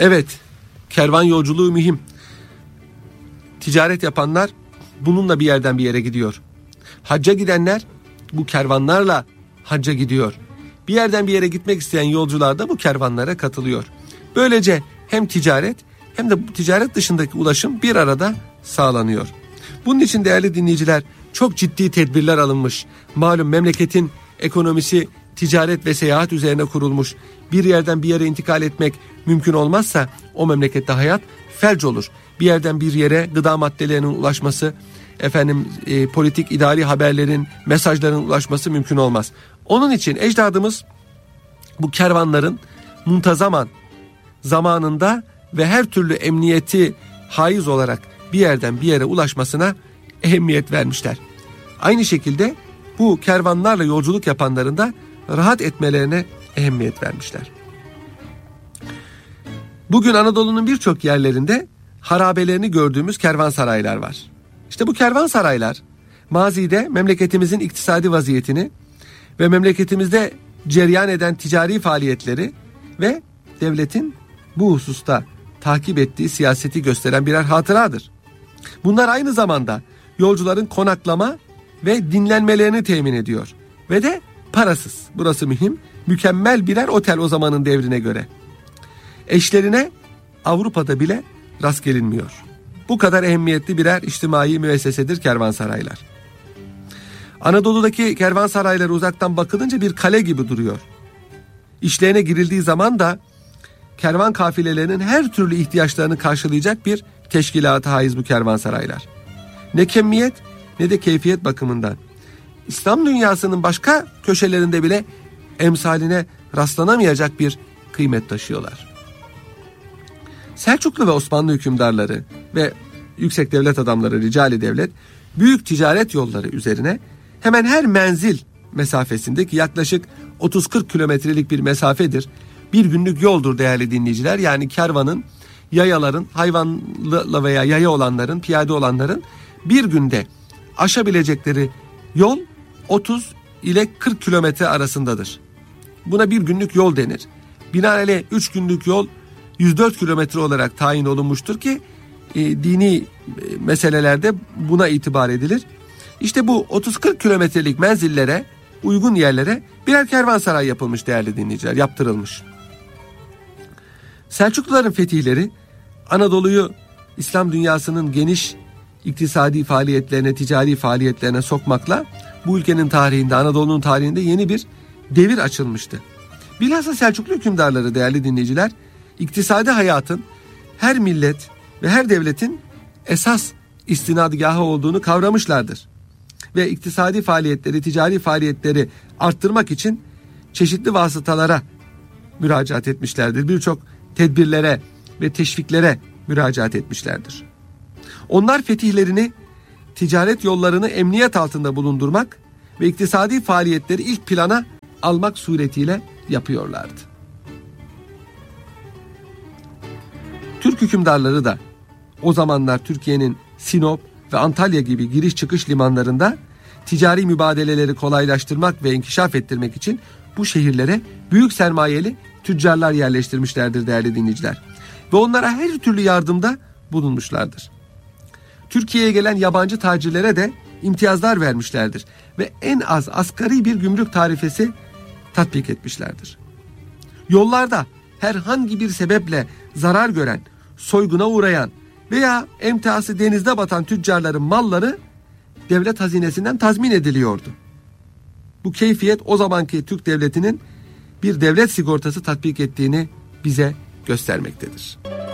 Evet, kervan yolculuğu mühim. Ticaret yapanlar bununla bir yerden bir yere gidiyor. Hacca gidenler bu kervanlarla hacca gidiyor. Bir yerden bir yere gitmek isteyen yolcular da bu kervanlara katılıyor. Böylece hem ticaret hem de bu ticaret dışındaki ulaşım bir arada sağlanıyor. Bunun için değerli dinleyiciler, çok ciddi tedbirler alınmış. Malum memleketin ekonomisi ticaret ve seyahat üzerine kurulmuş. Bir yerden bir yere intikal etmek mümkün olmazsa o memlekette hayat felç olur. Bir yerden bir yere gıda maddelerinin ulaşması, politik idari haberlerin, mesajların ulaşması mümkün olmaz. Onun için ecdadımız bu kervanların muntazaman, zamanında ve her türlü emniyeti haiz olarak bir yerden bir yere ulaşmasına ehemmiyet vermişler. Aynı şekilde bu kervanlarla yolculuk yapanların da rahat etmelerine ehemmiyet vermişler. Bugün Anadolu'nun birçok yerlerinde harabelerini gördüğümüz kervansaraylar var. İşte bu kervansaraylar mazide memleketimizin iktisadi vaziyetini ve memleketimizde cereyan eden ticari faaliyetleri ve devletin bu hususta takip ettiği siyaseti gösteren birer hatıradır. Bunlar aynı zamanda yolcuların konaklama ve dinlenmelerini temin ediyor. Ve de parasız. Burası mühim. Mükemmel birer otel o zamanın devrine göre. Eşlerine Avrupa'da bile rast gelinmiyor. Bu kadar ehemmiyetli birer içtimai müessesedir kervansaraylar. Anadolu'daki kervansarayları uzaktan bakılınca bir kale gibi duruyor. İşlerine girildiği zaman da kervan kafilelerinin her türlü ihtiyaçlarını karşılayacak bir teşkilata haiz bu kervansaraylar. Ne kemiyet ne de keyfiyet bakımından İslam dünyasının başka köşelerinde bile emsaline rastlanamayacak bir kıymet taşıyorlar. Selçuklu ve Osmanlı hükümdarları ve yüksek devlet adamları, ricali devlet, büyük ticaret yolları üzerine hemen her menzil mesafesindeki yaklaşık 30-40 kilometrelik bir mesafedir. Bir günlük yoldur değerli dinleyiciler. Yani kervanın, yayaların, hayvanlı veya yaya olanların, piyade olanların bir günde aşabilecekleri yol 30 ile 40 kilometre arasındadır. Buna bir günlük yol denir. Binaenaleyh 3 günlük yol 104 kilometre olarak tayin olunmuştur ki dini meselelerde buna itibar edilir. İşte bu 30-40 kilometrelik menzillere, uygun yerlere birer kervansaray yapılmış değerli dinleyiciler, yaptırılmış. Selçukluların fetihleri Anadolu'yu İslam dünyasının geniş iktisadi faaliyetlerine, ticari faaliyetlerine sokmakla bu ülkenin tarihinde, Anadolu'nun tarihinde yeni bir devir açılmıştı. Bilhassa Selçuklu hükümdarları değerli dinleyiciler, iktisadi hayatın her millet ve her devletin esas istinadgahı olduğunu kavramışlardır. Ve iktisadi faaliyetleri, ticari faaliyetleri arttırmak için çeşitli vasıtalara müracaat etmişlerdir. Birçok tedbirlere ve teşviklere müracaat etmişlerdir. Onlar fetihlerini, ticaret yollarını emniyet altında bulundurmak ve iktisadi faaliyetleri ilk plana almak suretiyle yapıyorlardı. Türk hükümdarları da o zamanlar Türkiye'nin Sinop ve Antalya gibi giriş çıkış limanlarında ticari mübadeleleri kolaylaştırmak ve inkişaf ettirmek için bu şehirlere büyük sermayeli tüccarlar yerleştirmişlerdir değerli dinleyiciler. Ve onlara her türlü yardımda bulunmuşlardır. Türkiye'ye gelen yabancı tacirlere de imtiyazlar vermişlerdir ve en az asgari bir gümrük tarifesi tatbik etmişlerdir. Yollarda herhangi bir sebeple zarar gören, soyguna uğrayan veya emtiası denizde batan tüccarların malları devlet hazinesinden tazmin ediliyordu. Bu keyfiyet o zamanki Türk devletinin bir devlet sigortası tatbik ettiğini bize göstermektedir.